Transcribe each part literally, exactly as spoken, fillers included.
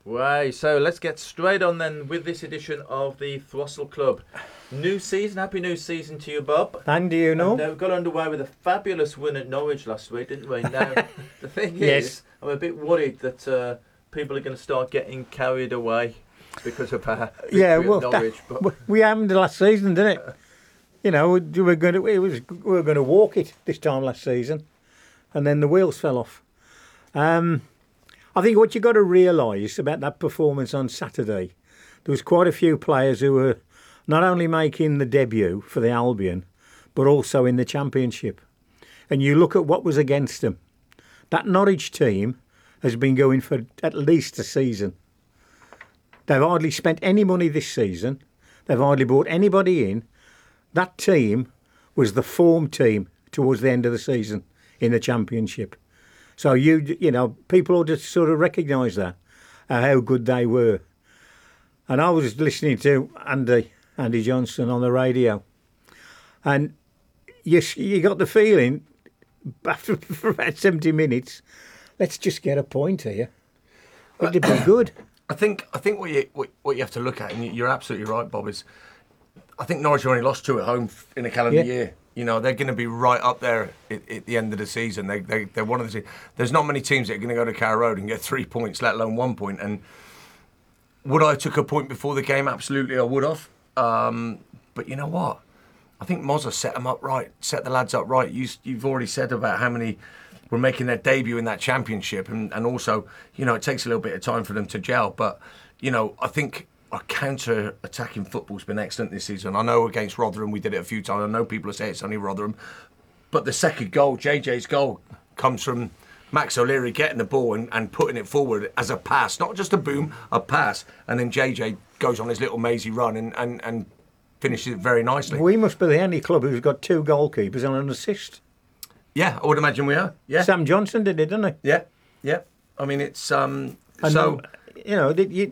Right, so let's get straight on then with this edition of the Throstle Club. New season, happy new season to you, Bob. And do you know? And, uh, we got underway with a fabulous win at Norwich last week, didn't we? Now, the thing Yes. is, I'm a bit worried that uh, people are going to start getting carried away because of our victory Yeah, well, at Norwich. that, But we happened last season, didn't it? You know, we were going to, it was, we were going to walk it this time last season, and then the wheels fell off. Um, I think what you got to realise about that performance on Saturday, there was quite a few players who were not only making the debut for the Albion, but also in the Championship. And you look at what was against them. That Norwich team has been going for at least a season. They've hardly spent any money this season. They've hardly brought anybody in. That team was the form team towards the end of the season in the Championship. So, you you know, people ought to sort of recognise that, uh, how good they were. And I was listening to Andy, Andy Johnson on the radio. And you, you got the feeling, after for about seventy minutes, let's just get a point here. It'd be good. I think I think what you what, what you have to look at, and you're absolutely right, Bob, is I think Norwich only lost two at home in a calendar Yeah. year. You know, they're going to be right up there at, at the end of the season. They, they, they're one of the. There's not many teams that are going to go to Carrow Road and get three points, let alone one point. And would I have took a point before the game? Absolutely, I would have. Um, but you know what? I think Mozza set them up right, set the lads up right. You, you've already said about how many were making their debut in that Championship, and, and also, you know, it takes a little bit of time for them to gel. But you know, I think our counter-attacking football's been excellent this season. I know against Rotherham we did it a few times. I know people say it's only Rotherham. But the second goal, J J's goal, comes from Max O'Leary getting the ball and, and putting it forward as a pass. Not just a boom, a pass. And then J J goes on his little mazy run and, and, and finishes it very nicely. We must be the only club who's got two goalkeepers and an assist. Yeah, I would imagine we are. Yeah, Sam Johnson did it, didn't he? Yeah, yeah. I mean, it's... um. And so... you know, did you...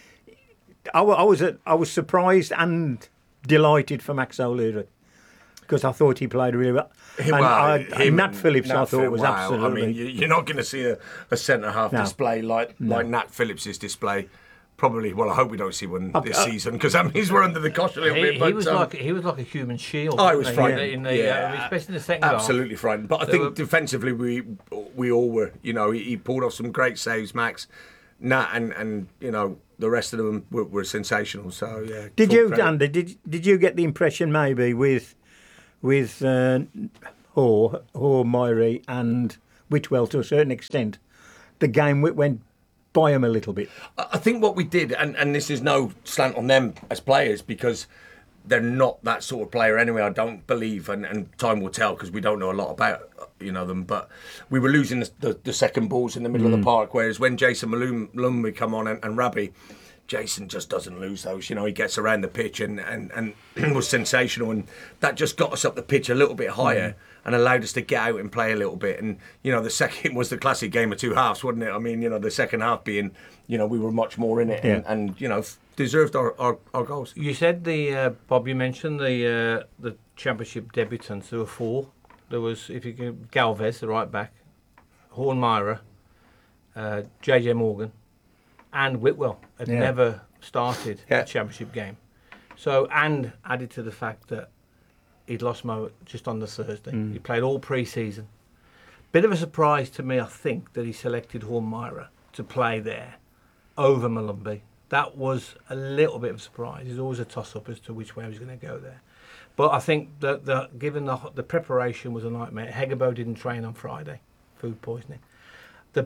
I, wa- I was I was surprised and delighted for Max O'Leary because I thought he played really well. And Well, I, him Nat and Phillips, Nat I thought Phil- was wow. absolutely. I mean, you- you're not going to see a, a centre half No. display like like Nat Phillips's display. Probably. Well, I hope we don't see one this uh, season because that means we're under the cosh a little He, bit. he But, was um, like he was like a human shield. I was wasn't he, frightened. in the, Yeah. uh, especially in the second absolutely frightened. But I They think were- defensively we we all were. You know, he, he pulled off some great saves, Max, Nat, and and you know the rest of them were, were sensational. So yeah. Did full you, credit. Andy? Did did you get the impression maybe with with uh, Hoare, Hoare, Myrie, and Whitwell to a certain extent, the game w- went by them a little bit? I think what we did, and, and this is no slant on them as players because they're not that sort of player anyway, I don't believe, and, and time will tell because we don't know a lot about you know them, but we were losing the, the, the second balls in the middle Mm. of the park, whereas when Jason Malum, Malum would come on and, and Rabbi, Jason just doesn't lose those. You know, he gets around the pitch and, and, and was sensational, and that just got us up the pitch a little bit higher. Mm. And allowed us to get out and play a little bit. And, you know, the second was the classic game of two halves, wasn't it? I mean, you know, the second half being, you know, we were much more in it and, Yeah. and you know, f- deserved our, our, our goals. You said the uh, Bob. You mentioned the uh, the Championship debutants. There were four. There was, if you can, Galvez, the right back, Horn Myra, uh, J J Morgan, and Whitwell had Yeah. never started Yeah. a Championship game. So, and added to the fact that he'd lost Mo just on the Thursday. Mm. He played all pre-season. Bit of a surprise to me, I think, that he selected Horn Myra to play there over Malumbi. That was a little bit of a surprise. There's always a toss-up as to which way he was going to go there. But I think that the, given the the preparation was a nightmare. Hegebo didn't train on Friday, food poisoning. The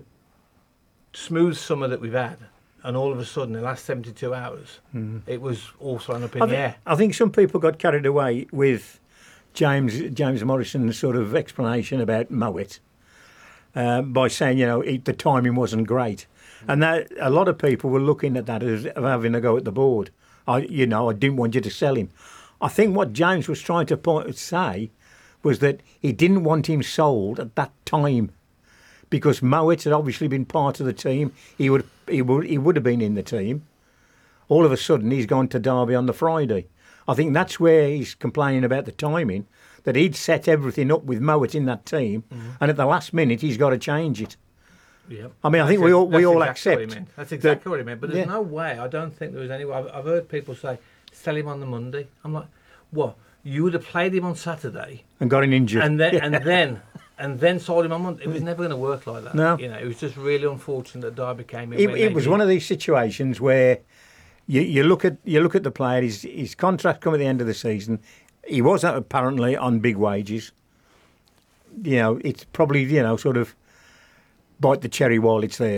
smooth summer that we've had, and all of a sudden, the last seventy-two hours, mm. it was all thrown up in I, the thi- air. I think some people got carried away with James James Morrison's sort of explanation about Mowat uh, by saying, you know, it, the timing wasn't great. And that a lot of people were looking at that as having a go at the board. I, you know, I didn't want you to sell him. I think what James was trying to point, say was that he didn't want him sold at that time because Mowat had obviously been part of the team. He would he would he would have been in the team. All of a sudden, he's gone to Derby on the Friday. I think that's where he's complaining about the timing, that he'd set everything up with Mowat in that team, mm-hmm. and at the last minute he's got to change it. Yeah. I mean, I think That's we ex- all we that's all exactly accept. what he meant. That's exactly what he meant. But there's yeah. no way. I don't think there was any way. I've, I've heard people say, "Sell him on the Monday." I'm like, "What? You would have played him on Saturday and got him injured, and then and then and then sold him on Monday." It was never going to work like that. No. You know, it was just really unfortunate that Derby came in. It, when it they was did. one of these situations where you, you look at you look at the player. His his contract come at the end of the season. He was apparently on big wages. You know, it's probably you know sort of bite the cherry while it's there.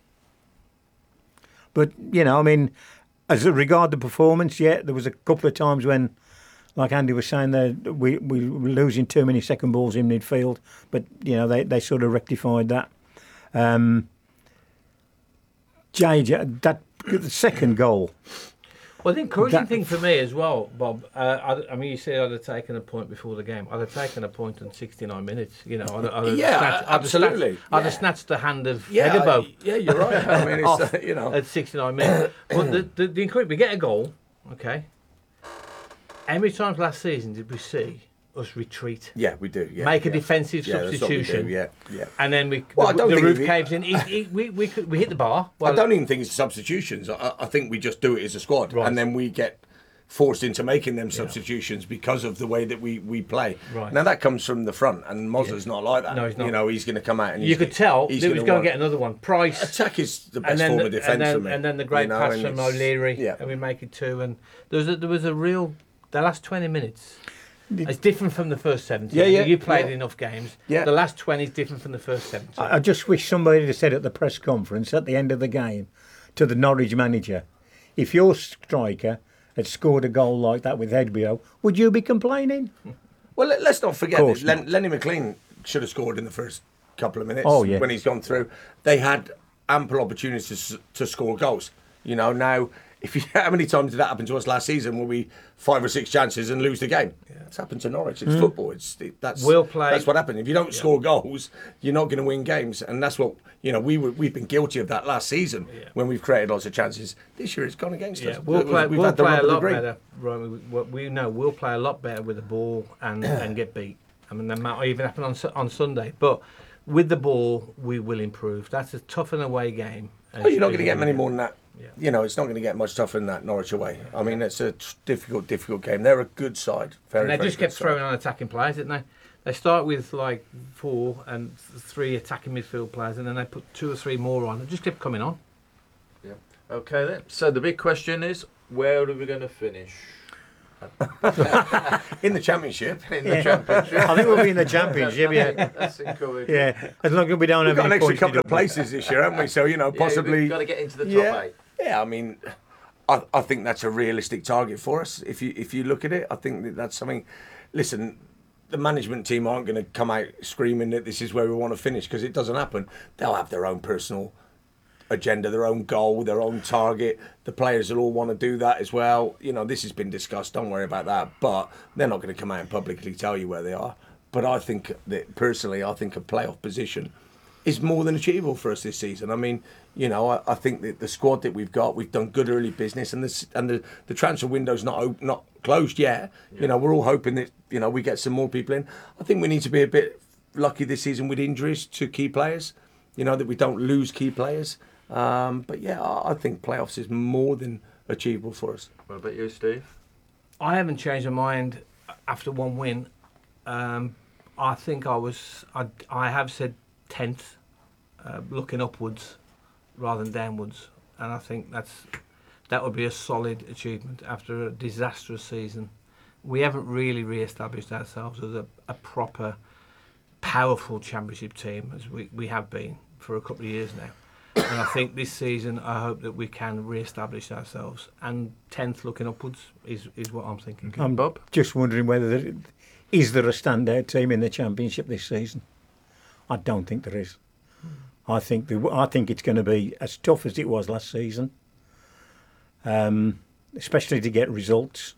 But you know, I mean, as regard the performance, yeah, there was a couple of times when, like Andy was saying, there we we were losing too many second balls in midfield. But you know, they they sort of rectified that. Um, J J, that the second goal. Well, the encouraging That- thing for me as well, Bob. Uh, I, I mean, you said I'd have taken a point before the game. I'd have taken a point in sixty-nine minutes. You know, I'd, I'd have Yeah, snatched, I'd have absolutely. snatched, I'd have Yeah. snatched the hand of Yeah, Hedebo yeah, you're right. I mean, it's off uh, you know. at sixty-nine minutes. But the, the, the encouragement, we get a goal, okay. How many times last season did we see us retreat, Yeah, we do. Yeah, make a yeah. defensive Yeah, that's what we do, substitution, Yeah, yeah. and then we Well, I the, don't the think roof we- caves in? He, he, we we could, we hit the bar. Well, I don't even think it's substitutions. I, I think we just do it as a squad, Right. and then we get forced into making them substitutions because of the way that we, we play. Right. Now that comes from the front, and Mozler's not like that. No, he's not. You know, he's going to come out and you he's, could tell he's he was gonna going want- to get another one. Price. Attack is the best and then, form the- of defence and then, for me. and then the great you know, pass and from it's- O'Leary, Yeah. and we make it two. And there was a, there was a real the last twenty minutes. It's different from the first seventy. Yeah, yeah, You played yeah. enough games. Yeah. The last twenty is different from the first seventy. I I just wish somebody had said at the press conference at the end of the game to the Norwich manager, if your striker had scored a goal like that with Hedbio, would you be complaining? Well, let, let's not forget Course that Len, not. Lenny McLean should have scored in the first couple of minutes Oh, yeah. when he's gone through. They had ample opportunities to, s- to score goals. You know, now, if you, how many times did that happen to us last season where we five or six chances and lose the game? It's happened to Norwich. It's football. It's it, that's We'll play- That's what happened. If you don't score goals, you're not going to win games, and that's what you know. We were, we've been guilty of that last season Yeah. when we've created lots of chances. This year it's gone against Yeah, us. we'll We've play. we've We'll had the play a rub of the lot green. better. Right, we, we we know we'll play a lot better with the ball and and get beat. I mean, that might even happen on Su- on Sunday. But with the ball, we will improve. That's a tough and away game. Well, you're not going to get many more than that. Yeah. You know, it's not going to get much tougher than that Norwich away. I mean, it's a t- difficult, difficult game. They're a good side. Very, And they very just good kept side. throwing on attacking players, didn't they? They start with like four and th- three attacking midfield players, and then they put two or three more on. They just kept coming on. Yeah. Okay then. So the big question is, where are we going to finish in the championship. in the championship? I think we'll be in the championship, yeah. That's encouraging. Yeah, as long as we don't We've have got an any extra points couple of deducted. places this year, haven't we? So you know, Yeah, possibly. we've got to get into the top yeah, eight. yeah. I mean, I, I think that's a realistic target for us. If you if you look at it, I think that that's something. Listen, the management team aren't going to come out screaming that this is where we want to finish because it doesn't happen. They'll have their own personal agenda, their own goal, their own target. The players will all want to do that as well. You know, this has been discussed. Don't worry about that. But they're not going to come out and publicly tell you where they are. But I think that personally, I think a playoff position is more than achievable for us this season. I mean, you know, I, I think that the squad that we've got, we've done good early business, and this and the, the transfer window's not op- not closed yet. Yeah. You know, we're all hoping that you know we get some more people in. I think we need to be a bit lucky this season with injuries to key players. You know, that we don't lose key players. Um, but yeah, I, I think playoffs is more than achievable for us. What about you, Steve? I haven't changed my mind after one win. Um, I think I was. I, I have said tenth, uh, looking upwards rather than downwards, and I think that's that would be a solid achievement after a disastrous season. We haven't really re-established ourselves as a, a proper, powerful championship team as we, we have been for a couple of years now. And I think this season, I hope that we can re-establish ourselves. And tenth, looking upwards, is is what I'm thinking. I'm Bob? just wondering whether there, is there a standout team in the championship this season? I don't think there is. I think the, I think it's going to be as tough as it was last season, um, especially to get results.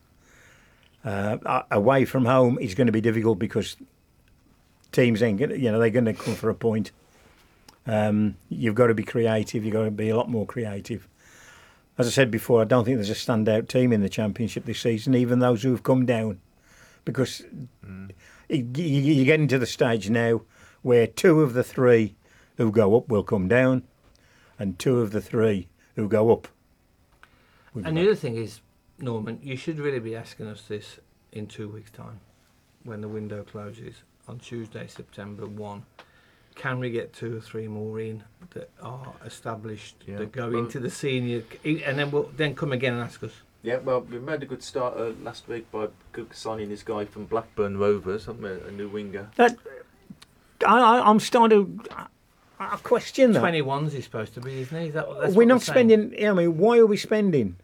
Uh, away from home is going to be difficult because teams ain't going, you know, they're going to come for a point. Um, you've got to be creative. You've got to be a lot more creative. As I said before, I don't think there's a standout team in the championship this season, even those who have come down, because mm. you, you, you're getting to the stage now where two of the three who go up will come down, and two of the three who go up. will be And back. the other thing is, Norman, you should really be asking us this in two weeks' time, when the window closes on Tuesday, September first. Can we get two or three more in that are established, Yeah. that go Well- into the senior, and then we'll then come again and ask us. Yeah, well, we made a good start uh, last week by Cook signing this guy from Blackburn Rovers, haven't we? A new winger. That, I, I, I'm starting to I, I question that. twenty-ones he's supposed to be, isn't he? Is that, that's We're what not they're saying. spending. I mean, why are we spending?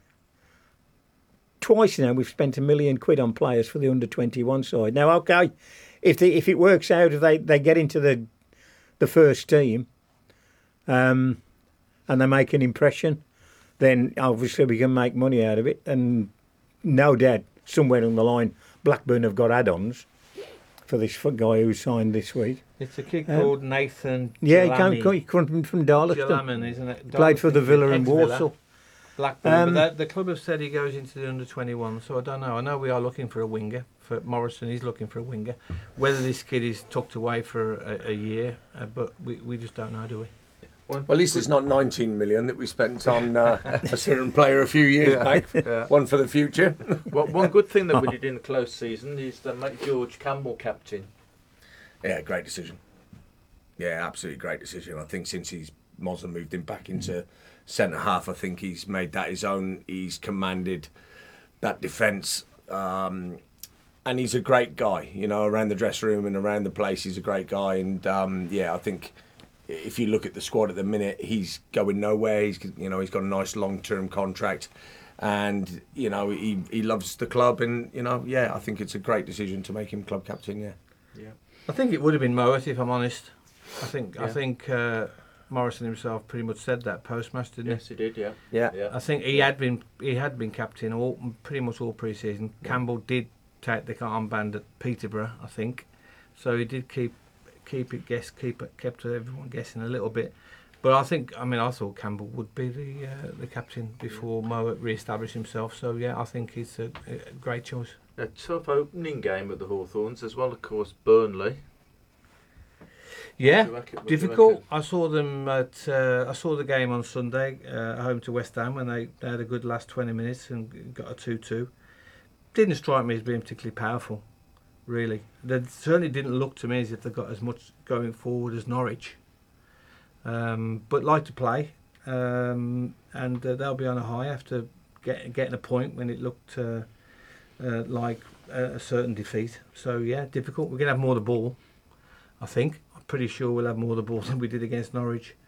Twice now we've spent a million quid on players for the under twenty-one side. Now, okay, if they, if it works out, if they, they get into the the first team, um, and they make an impression, then obviously we can make money out of it. And no doubt, somewhere on the line, Blackburn have got add-ons for this f- guy who signed this week. It's a kid Um, called Nathan. Yeah, he Jalami. came, he come from, from Darlaston. Jalaman, isn't it? Played for the Darlaston, Villa and ex-Villa, Walsall. Blackburn. Um, but that, the club have said he goes into the under twenty-one, so I don't know. I know we are looking for a winger. For Morrison, he's looking for a winger. Whether this kid is tucked away for a, a year, uh, but we, we just don't know, do we? Well, at least it's not nineteen million that we spent on uh, a certain player a few years Yeah. back. Yeah. One for the future. Well, one good thing that we did in the close season is to make George Campbell captain. Yeah, great decision. Yeah, absolutely great decision. I think since he's Moser moved him back into centre half, I think he's made that his own. He's commanded that defence. Um, and he's a great guy, you know, around the dressing room and around the place. He's a great guy. And um, yeah, I think if you look at the squad at the minute, he's going nowhere. He's, you know, he's got a nice long-term contract. And, you know, he, he loves the club. And, you know, yeah, I think it's a great decision to make him club captain, yeah. Yeah. I think it would have been Moet, if I'm honest. I think I Yeah. think uh, Morrison himself pretty much said that post-match, didn't Yes, he did. Yeah. Yeah. Yeah. he? I think he had been he had been captain all pretty much all pre-season. Campbell did take the armband at Peterborough, I think, so he did keep keep it guess keep it kept everyone guessing a little bit. But I think I mean I thought Campbell would be the uh, the captain before Moet re-established himself. So yeah, I think he's a, a great choice. A tough opening game at the Hawthorns as well, of course. Burnley. Yeah, What do you reckon- what do you difficult. reckon? I saw them at. Uh, I saw the game on Sunday, uh, home to West Ham, when they, they had a good last twenty minutes and got a two-two. Didn't strike me as being particularly powerful, really. They certainly didn't look to me as if they got as much going forward as Norwich. Um, but like to play, um, and uh, they'll be on a high after get, getting a point when it looked uh, uh, like a, a certain defeat. So yeah, difficult. We're gonna have more of the ball, I think. I'm pretty sure we'll have more of the ball than we did against Norwich.